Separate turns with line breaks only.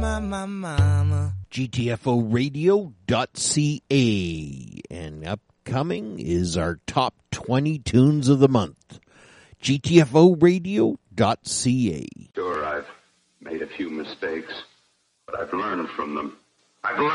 mama.
GTFOradio.ca. And upcoming is our top 20 tunes of the month. GTFOradio.ca.
Sure, I've made a few mistakes, but I've learned from them. I've learned